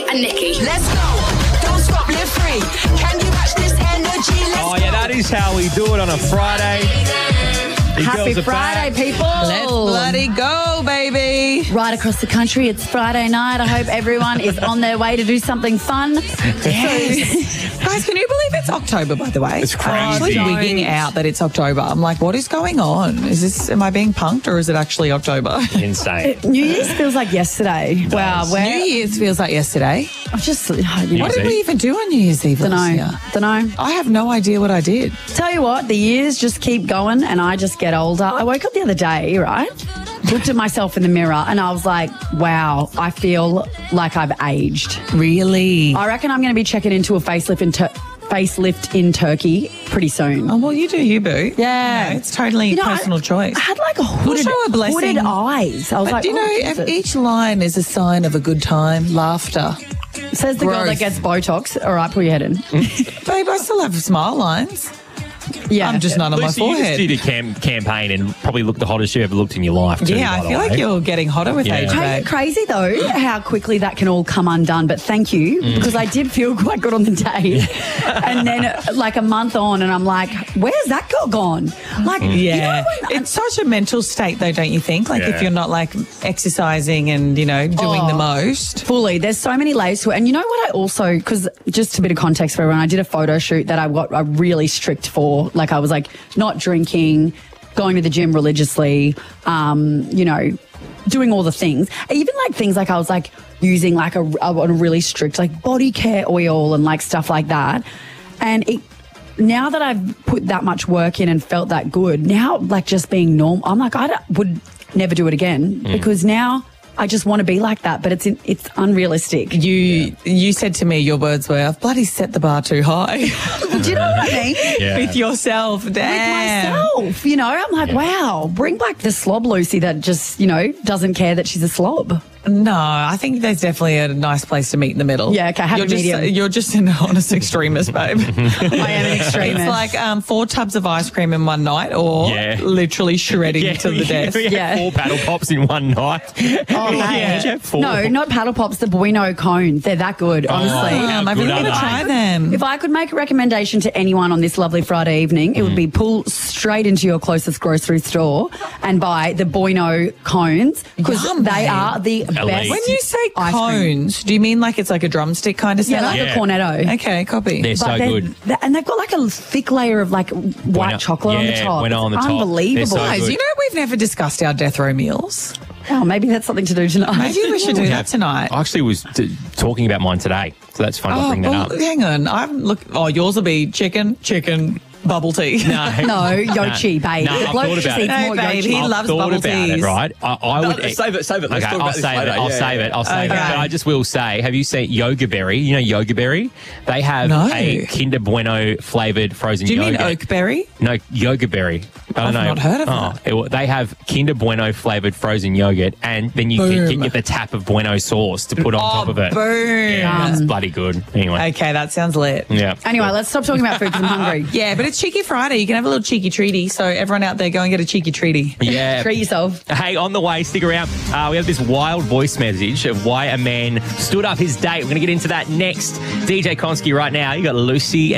and Nikki. Let's go. Don't stop, live free. Can you match this energy? Oh, yeah, that is how we do it on a Friday. The Happy girls are Friday, back. people. Let's bloody go, baby. Right across the country, it's Friday night. I hope everyone is on their way to do something fun. Yes. Guys, can you believe it's October, by the way? It's crazy. I'm actually Don't. wigging out that it's October. I'm like, what is going on? Am I being punked or is it actually October? Insane. New Year's feels like yesterday. Wow. New Year's feels like yesterday. I'm just, What did we even do on New Year's Eve last year? Don't know. I have no idea what I did. Tell you what, the years just keep going and I just get older. I woke up the other day, right? Looked at myself in the mirror and I was like, wow, I feel like I've aged. Really? I reckon I'm going to be checking into a facelift in Turkey pretty soon. Oh, well, you do you, boo. Yeah. You know, it's totally personal choice. I had like a hooded, Also a blessing. hooded eyes. I was But like, do you know, Jesus. each line is a sign of a good time, laughter. Says the girl that growth. gets Botox. All right, pull your head in. Babe, I still have smile lines. Yeah. I'm just not on my Lucy, you just forehead. did a campaign and probably looked the hottest you ever looked in your life. Too, Yeah, by I the feel way. like you're getting hotter with age, babe. Crazy though how quickly that can all come undone, but thank you because I did feel quite good on the day. And then like a month on and I'm like, where's that girl gone? Like, Yeah. you know when- It's such a mental state though, don't you think? Like Yeah. if you're not like exercising and, you know, doing the most. Fully. There's so many layers to it. And you know what I also, because just a bit of context for everyone, I did a photo shoot that I got really strict for. Like I was like not drinking, going to the gym religiously, you know, doing all the things. Even like things like I was like using like a really strict like body care oil and like stuff like that. And now that I've put that much work in and felt that good, now like just being normal, I'm like, would never do it again because now I just want to be like that, but it's unrealistic. You said to me, your words were, I've bloody set the bar too high. Do you know what I mean? Yeah. With yourself, damn. With myself, you know, I'm like, wow, bring back the slob Lucy that just, you know, doesn't care that she's a slob. No, I think there's definitely a nice place to meet in the middle. Yeah, okay, happy medium. You're just an honest extremist, babe. I am an extremist. It's like 4 tubs of ice cream in one night or literally shredding to the death. We had 4 paddle pops in one night. Oh, hey. Did you have 4? No, not paddle pops, the Bueno cones. They're that good, honestly. how I good really are want to they? try them. If I could make a recommendation to anyone on this lovely Friday evening, it would be pull straight into your closest grocery store and buy the Bueno cones because Yum, they babe. are the best. When you say ice cream. cones, do you mean like it's like a drumstick kind of Yeah, setup? like Yeah. a cornetto. Okay, copy. They're so good. And they've got like a thick layer of like white chocolate on the top. Bueno on the It's top. unbelievable. They're so Guys, good. you know we've never discussed our death row meals. Oh, maybe that's something to do tonight. Maybe we should do that tonight. I actually was talking about mine today, so that's fun to bring that up. Hang on. Yours will be chicken, bubble tea. No, No, Yochi, babe. No, the I've bloke thought just about eats it. more No, babe, Yochi. he I've loves thought bubble about teas. it, right? I would Save it. Let's Okay, talk about I'll this save later. it. I'll Yeah, save yeah. it. I'll save it. Okay. But I just will say, have you seen Yoga Berry? You know Yoga Berry? They have No. a Kinder Bueno flavored frozen Do you yogurt. mean oakberry? No, Yoga Berry. I don't I've know. not heard of that. They have Kinder Bueno flavored frozen yogurt, and then you Boom. get the tap of Bueno sauce to put on top of it. Boom. Yeah, that's bloody good. Anyway, Okay, that sounds lit. yeah. Anyway, let's stop talking about food because I'm hungry. Yeah, but it's Cheeky Friday. You can have a little cheeky treaty. So everyone out there, go and get a cheeky treaty. Yeah. Treat yourself. Hey, on the way, stick around. We have this wild voice message of why a man stood up his date. We're going to get into that next. DJ Konski right now. You got Lucy and